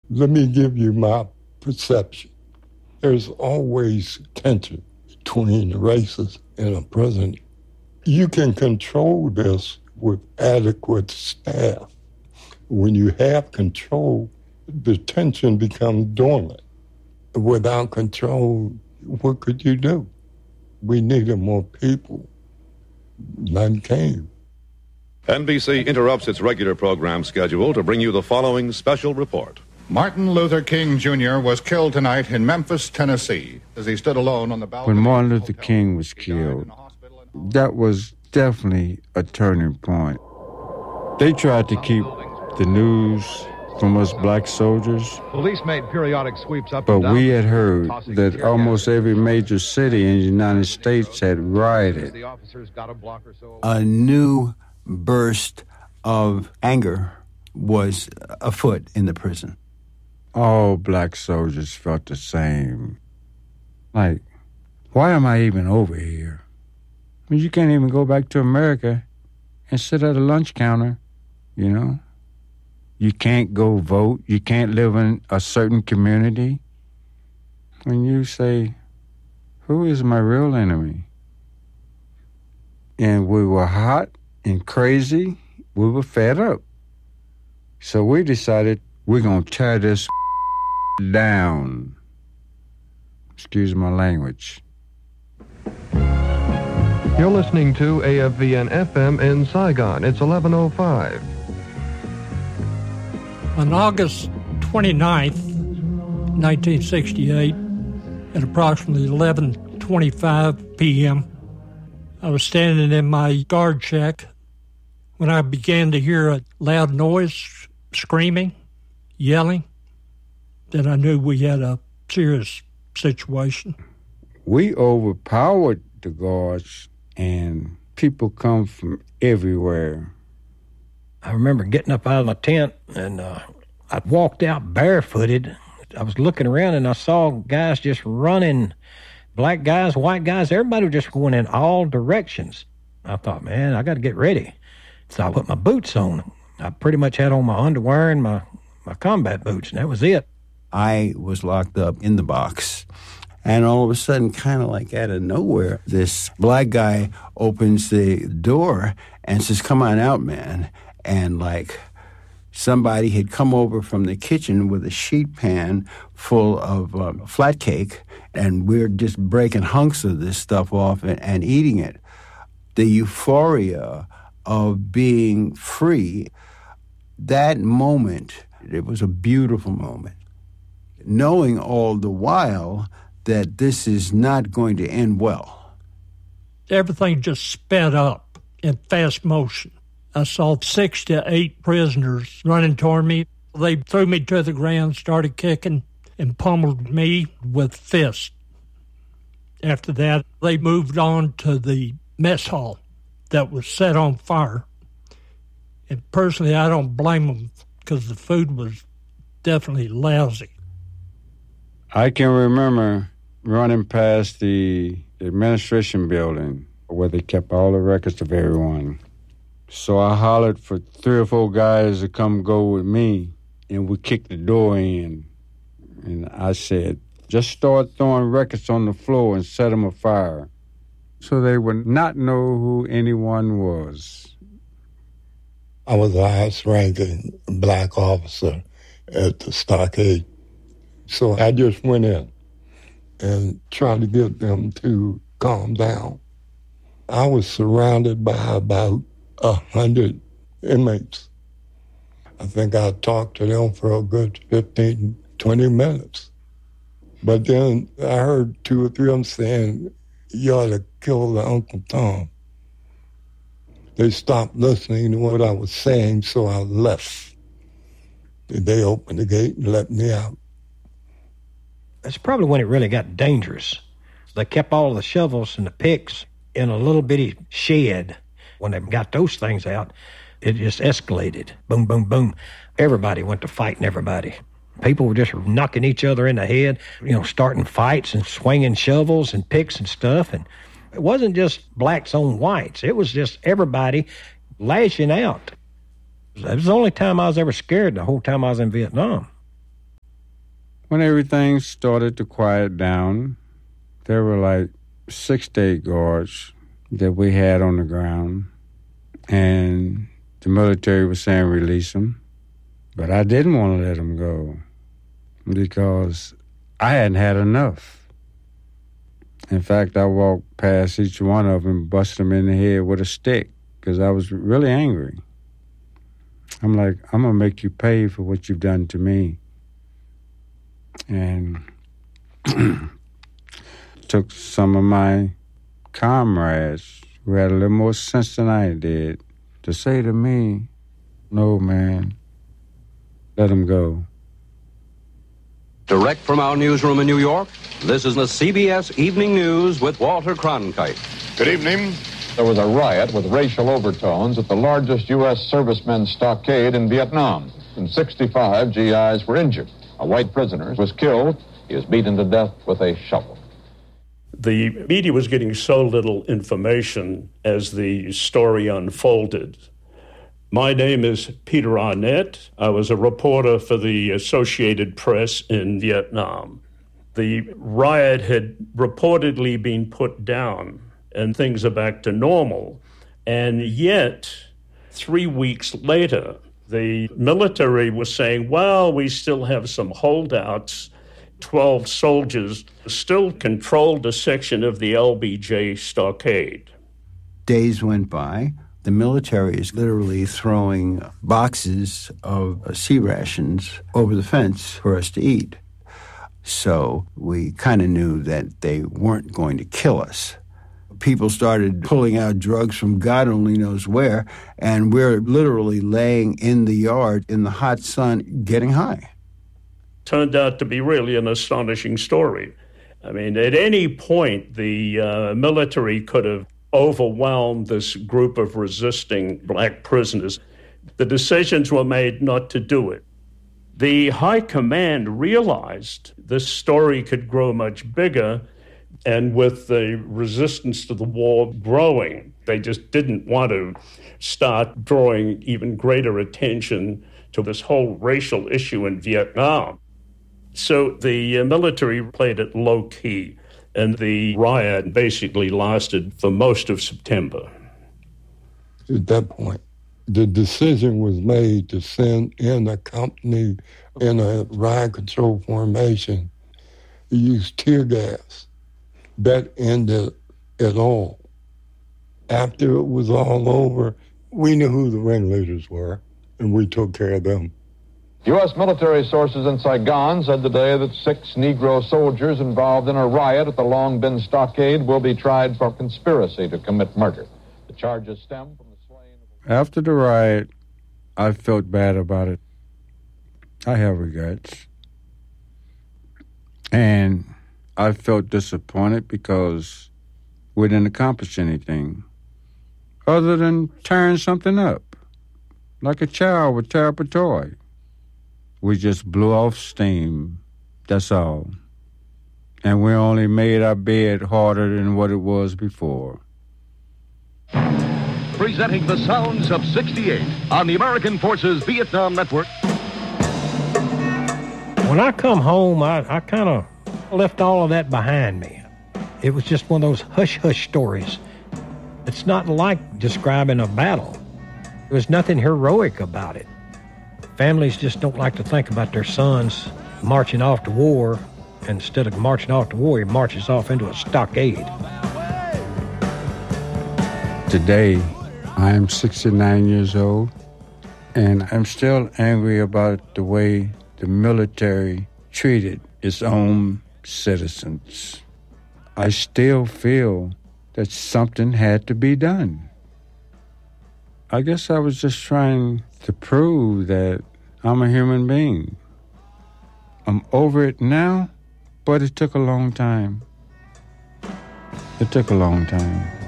Let me give you my perception. There's always tension between the races in a prison. You can control this with adequate staff. When you have control, the tension becomes dormant. Without control, what could you do? We needed more people. None came. NBC interrupts its regular program schedule to bring you the following special report. Martin Luther King Jr. was killed tonight in Memphis, Tennessee, as he stood alone on the balcony. When Martin Luther King was killed, that was definitely a turning point. They tried to keep the news from us black soldiers. Police made periodic sweeps up but and down. we had heard that almost every major city in the United States had rioted. A new burst of anger was afoot in the prison. All black soldiers felt the same. Like, why am I even over here? I mean, you can't even go back to America and sit at a lunch counter, you know? You can't go vote. You can't live in a certain community. When you say, who is my real enemy? And we were hot and crazy. We were fed up. So we decided we're going to tear this down. Excuse my language. You're listening to AFVN FM in Saigon. It's 11:05. On August 29th, 1968, at approximately 11:25 p.m., I was standing in my guard shack when I began to hear a loud noise, screaming, yelling. Then I knew we had a serious situation. We overpowered the guards, and people come from everywhere. I remember getting up out of my tent, and I walked out barefooted. I was looking around, and I saw guys just running, black guys, white guys, everybody was just going in all directions. I thought, man, I got to get ready. So I put my boots on. I pretty much had on my underwear and my combat boots, and that was it. I was locked up in the box. And all of a sudden, kind of like out of nowhere, this black guy opens the door and says, "Come on out, man." And like somebody had come over from the kitchen with a sheet pan full of flat cake, and we're just breaking hunks of this stuff off and eating it. The euphoria of being free, that moment, it was a beautiful moment. Knowing all the while that this is not going to end well. Everything just sped up in fast motion. I saw 6 to 8 prisoners running toward me. They threw me to the ground, started kicking, and pummeled me with fists. After that, they moved on to the mess hall that was set on fire. And personally, I don't blame them because the food was definitely lousy. I can remember running past the administration building where they kept all the records of everyone. So I hollered for 3 or 4 guys to come go with me, and we kicked the door in. And I said, just start throwing records on the floor and set them afire so they would not know who anyone was. I was the highest-ranking black officer at the stockade. So I just went in and tried to get them to calm down. I was surrounded by about 100 inmates. I think I talked to them for a good 15, 20 minutes. But then I heard 2 or 3 of them saying, "You ought to kill the Uncle Tom." They stopped listening to what I was saying, so I left. They opened the gate and let me out. That's probably when it really got dangerous. They kept all of the shovels and the picks in a little bitty shed. When they got those things out, it just escalated. Boom, boom, boom. Everybody went to fighting everybody. People were just knocking each other in the head, starting fights and swinging shovels and picks and stuff. And it wasn't just blacks on whites. It was just everybody lashing out. It was the only time I was ever scared the whole time I was in Vietnam. When everything started to quiet down, there were like 6 to 8 guards that we had on the ground, and the military was saying release them. But I didn't want to let them go because I hadn't had enough. In fact, I walked past each one of them, busted them in the head with a stick because I was really angry. I'm like, I'm going to make you pay for what you've done to me. And took some of my comrades who had a little more sense than I did to say to me, no, man, let him go. Direct from our newsroom in New York, this is the CBS Evening News with Walter Cronkite. Good evening. There was a riot with racial overtones at the largest U.S. servicemen's stockade in Vietnam, and 65 GIs were injured. A white prisoner was killed. He was beaten to death with a shovel. The media was getting so little information as the story unfolded. My name is Peter Arnett. I was a reporter for the Associated Press in Vietnam. The riot had reportedly been put down, and things are back to normal. And yet, 3 weeks later, the military was saying, well, we still have some holdouts. 12 soldiers still controlled a section of the LBJ stockade. Days went by. The military is literally throwing boxes of sea rations over the fence for us to eat. So we kind of knew that they weren't going to kill us. People started pulling out drugs from God only knows where, and we're literally laying in the yard in the hot sun getting high. Turned out to be really an astonishing story. I mean, at any point, the military could have overwhelmed this group of resisting black prisoners. The decisions were made not to do it. The high command realized this story could grow much bigger, and with the resistance to the war growing, they just didn't want to start drawing even greater attention to this whole racial issue in Vietnam. So the military played it low-key, and the riot basically lasted for most of September. At that point, the decision was made to send in a company in a riot control formation to use tear gas. That ended it all. After it was all over, we knew who the ringleaders were, and we took care of them. U.S. military sources in Saigon said today that 6 Negro soldiers involved in a riot at the Long Binh stockade will be tried for conspiracy to commit murder. The charges stem from the slaying of... After the riot, I felt bad about it. I have regrets. And I felt disappointed because we didn't accomplish anything other than tearing something up, like a child would tear up a toy. We just blew off steam, that's all. And we only made our bed harder than what it was before. Presenting the sounds of 68 on the American Forces Vietnam Network. When I come home, I kind of left all of that behind me. It was just one of those hush-hush stories. It's not like describing a battle. There was nothing heroic about it. Families just don't like to think about their sons marching off to war. Instead of marching off to war, he marches off into a stockade. Today, I am 69 years old, and I'm still angry about the way the military treated its own citizens. I still feel that something had to be done. I guess I was just trying to prove that I'm a human being. I'm over it now, but it took a long time. It took a long time.